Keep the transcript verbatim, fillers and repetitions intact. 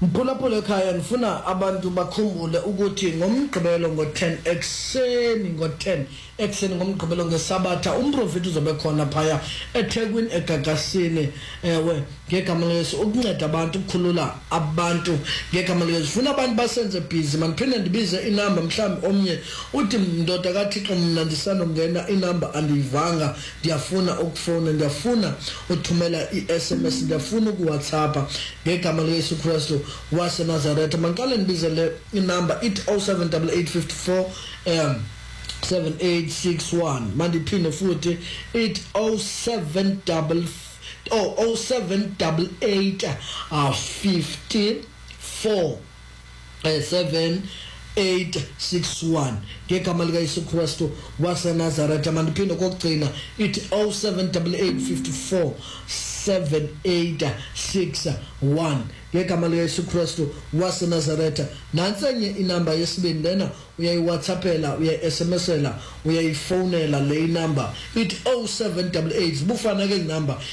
Mphulaphula ekhaya ngifuna abantu bakhumbule ukuthi ngomgqibelo ngo-ten ekseni ngo-ten ekseni ngomgqibelo ngesabatha umprofeti uzobe khona phaya eThekwini eGagasini ewe ngegama leyesu ukunceda abantu ukukhulula abantu ngegama leyesu. Funa abantu basenze busy mangiphinde ndibize inamba mhlawumbe omnye uthi ndoda kaThixo mina ndisanongena inamba andiyivanga ndiyafuna ukufona ndiyafuna uthumela i-S M S ndiyafuna ukuWhatsApp ngegama leyesu Kristu waseNazaretha. Mangiqale ndibize le inamba it oh seven eight eight five four um seven eight six one mandiphinde futhi it oh seven double oh oh seven double eight uh fifty four uh, seven eight six one ngegama lika Yesu Kristu waseNazaretha. Mandiphinde kokugcina it oh seven eight eight five four seven eight six one ngegama lika Yesu Kristu waseNazaretha. Nansenye inamba yesibini lena uyayiWhatsAppela uyayi-SMSela uyayifonela le inamba it oh seven eight eight bufana ke inamba